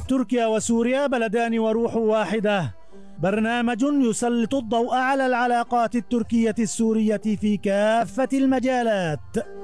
تركيا وسوريا بلدان وروح واحدة، برنامج يسلط الضوء على العلاقات التركية السورية في كافة المجالات.